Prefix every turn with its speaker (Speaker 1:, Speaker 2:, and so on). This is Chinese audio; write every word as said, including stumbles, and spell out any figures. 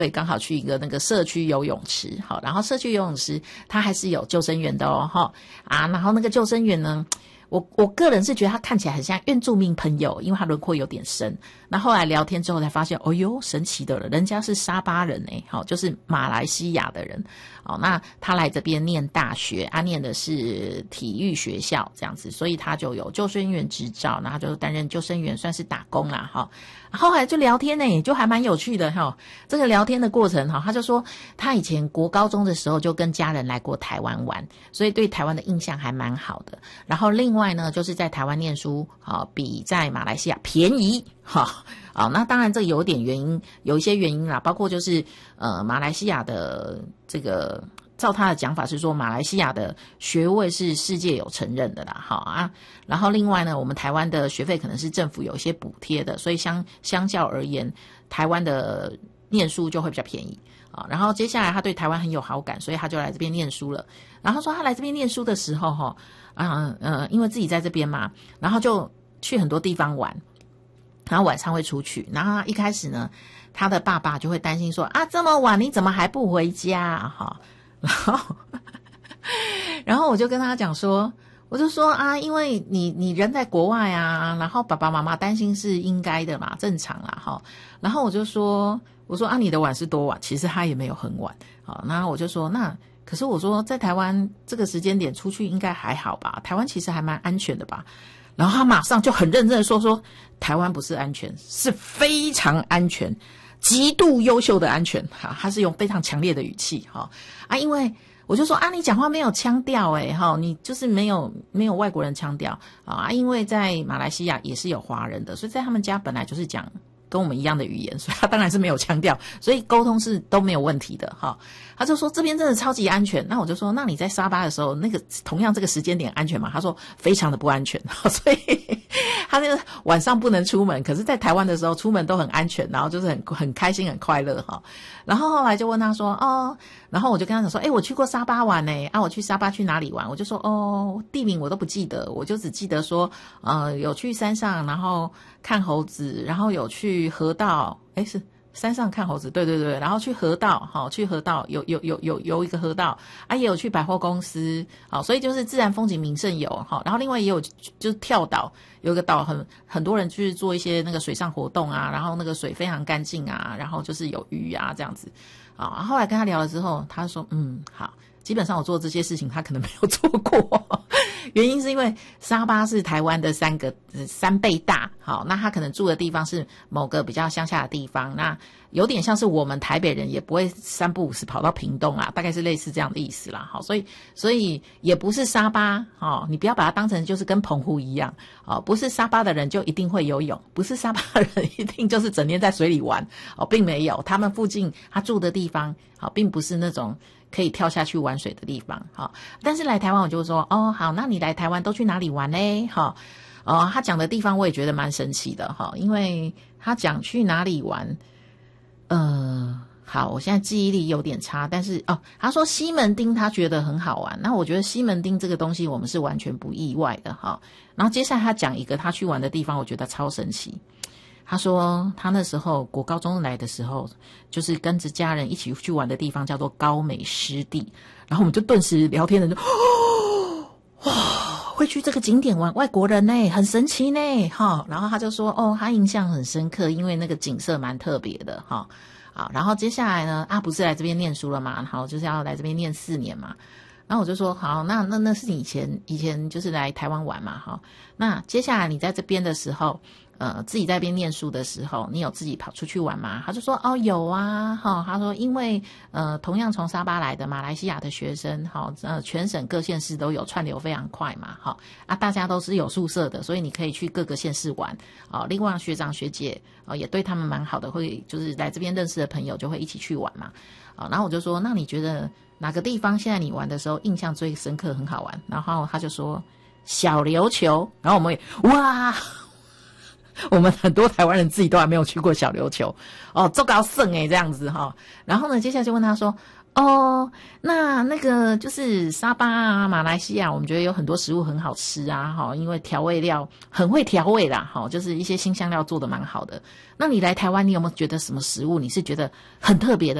Speaker 1: 对，刚好去一个那个社区游泳池，好，然后社区游泳池它还是有救生员的哦，哈啊，然后那个救生员呢，我我个人是觉得他看起来很像原住民朋友，因为他轮廓有点深。那后来聊天之后才发现，哦哟，神奇的了，人家是沙巴人诶，好，就是马来西亚的人。哦，那他来这边念大学，他念的是体育学校这样子，所以他就有救生员执照，然后就担任救生员，算是打工啦哈。后来就聊天呢，就还蛮有趣的哈。这个聊天的过程哈，他就说他以前国高中的时候就跟家人来过台湾玩，所以对台湾的印象还蛮好的。然后另外呢，就是在台湾念书啊，比在马来西亚便宜哈。啊，那当然这有点原因，有一些原因啦，包括就是呃马来西亚的这个，照他的讲法是说马来西亚的学位是世界有承认的啦，好啊。然后另外呢，我们台湾的学费可能是政府有一些补贴的，所以相相较而言，台湾的念书就会比较便宜啊。然后接下来他对台湾很有好感，所以他就来这边念书了。然后说他来这边念书的时候哈，嗯呃，因为自己在这边嘛，然后就去很多地方玩。然后晚上会出去，然后一开始呢，他的爸爸就会担心说啊，这么晚你怎么还不回家哈？然后，然后我就跟他讲说，我就说啊，因为你你人在国外啊，然后爸爸妈妈担心是应该的嘛，正常啦哈。然后我就说，我说啊，你的晚是多晚？其实他也没有很晚，好，然后我就说那。可是我说在台湾这个时间点出去应该还好吧？台湾其实还蛮安全的吧？然后他马上就很认真的说说台湾不是安全，是非常安全，极度优秀的安全哈，他是用非常强烈的语气哈啊，因为我就说啊，你讲话没有腔调诶哈，你就是没有没有外国人腔调啊，因为在马来西亚也是有华人的，所以在他们家本来就是讲跟我们一样的语言，所以他当然是没有腔调，所以沟通是都没有问题的哈。他就说这边真的超级安全，那我就说那你在沙巴的时候，那个同样这个时间点安全吗？他说非常的不安全，所以他那个晚上不能出门，可是在台湾的时候出门都很安全，然后就是很很开心很快乐哈。然后后来就问他说哦，然后我就跟他讲说，诶，我去过沙巴玩诶，啊，我去沙巴去哪里玩？我就说哦，地名我都不记得，我就只记得说呃有去山上，然后看猴子，然后有去河道，诶是。山上看猴子，对对对，然后去河道，好，去河道有有有有有一个河道啊，也有去百货公司，好，所以就是自然风景名胜有，好，然后另外也有就是跳岛，有一个岛很很多人去做一些那个水上活动啊，然后那个水非常干净啊，然后就是有鱼啊这样子，啊，后来跟他聊了之后，他说嗯好，基本上我做这些事情他可能没有做过。原因是因为沙巴是台湾的三个三倍大，好，那他可能住的地方是某个比较乡下的地方，那有点像是我们台北人也不会三不五时跑到屏东啊，大概是类似这样的意思啦，好，所以所以也不是沙巴，哦，你不要把它当成就是跟澎湖一样，哦，不是沙巴的人就一定会游泳，不是沙巴的人一定就是整天在水里玩，哦，并没有，他们附近他住的地方，好，并不是那种可以跳下去玩水的地方，好，但是来台湾我就说，哦，好，那你来台湾都去哪里玩呢？好，哦，他讲的地方我也觉得蛮神奇的，哈，因为他讲去哪里玩，呃，好，我现在记忆力有点差，但是哦，他说西门町他觉得很好玩，那我觉得西门町这个东西我们是完全不意外的，哈，然后接下来他讲一个他去玩的地方，我觉得超神奇。他说他那时候国高中来的时候，就是跟着家人一起去玩的地方叫做高美湿地，然后我们就顿时聊天的就哦哇，会去这个景点玩外国人呢，很神奇呢哈。然后他就说哦，他印象很深刻，因为那个景色蛮特别的哈。好，然后接下来呢，啊不是来这边念书了嘛，好，就是要来这边念四年嘛。然后我就说好，那那那是你以前以前就是来台湾玩嘛哈。那接下来你在这边的时候。呃，自己在那边念书的时候，你有自己跑出去玩吗？他就说哦有啊，哈，他说因为呃同样从沙巴来的马来西亚的学生，哈，呃全省各县市都有串流非常快嘛，哈啊大家都是有宿舍的，所以你可以去各个县市玩，啊，另外学长学姐啊也对他们蛮好的，会就是来这边认识的朋友就会一起去玩嘛，啊，然后我就说那你觉得哪个地方现在你玩的时候印象最深刻，很好玩？然后他就说小琉球，然后我们也哇。我们很多台湾人自己都还没有去过小琉球哦，做高胜诶这样子哈。然后呢，接下来就问他说， 哦，那那个就是沙巴啊、马来西亚，我们觉得有很多食物很好吃啊，哈，因为调味料很会调味啦，哈，就是一些辛香料做的蛮好的。那你来台湾，你有没有觉得什么食物你是觉得很特别的？